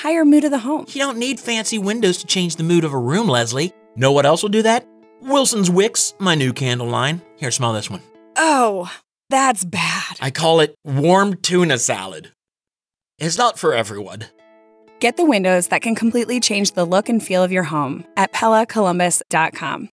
entire mood of the home. You don't need fancy windows to change the mood of a room, Leslie. Know what else will do that? Wilson's Wicks, my new candle line. Here, smell this one. Oh, that's bad. I call it warm tuna salad. It's not for everyone. Get the windows that can completely change the look and feel of your home at PellaColumbus.com.